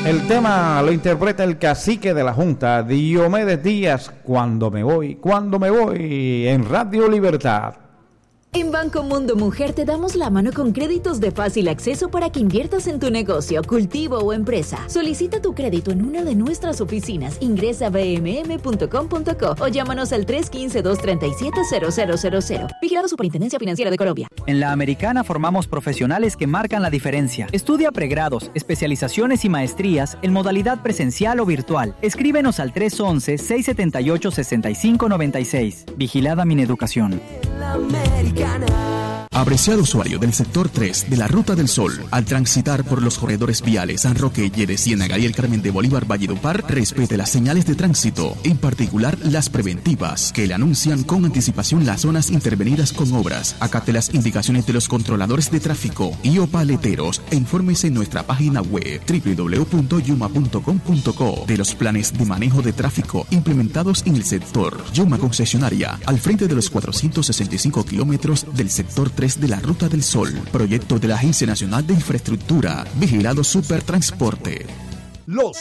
El tema lo interpreta el cacique de la Junta, Diomedes Díaz, cuando me voy, en Radio Libertad. En Banco Mundo Mujer te damos la mano con créditos de fácil acceso para que inviertas en tu negocio, cultivo o empresa. Solicita tu crédito en una de nuestras oficinas. Ingresa a bmm.com.co o llámanos al 315-237-0000. Vigilado Superintendencia Financiera de Colombia. En La Americana formamos profesionales que marcan la diferencia. Estudia pregrados, especializaciones y maestrías en modalidad presencial o virtual. Escríbenos al 311-678-6596. Vigilada Mineducación. Apreciado usuario del sector 3 de la Ruta del Sol, al transitar por los corredores viales San Roque, Lleres, Ciénaga y el Carmen de Bolívar, Valledupar, respete las señales de tránsito, en particular las preventivas, que le anuncian con anticipación las zonas intervenidas con obras. Acate las indicaciones de los controladores de tráfico y o paleteros. E infórmese en nuestra página web www.yuma.com.co de los planes de manejo de tráfico implementados en el sector. Yuma Concesionaria, al frente de los 465 kilómetros del sector 3 de la Ruta del Sol. Proyecto de la Agencia Nacional de Infraestructura. Vigilado Supertransporte. Los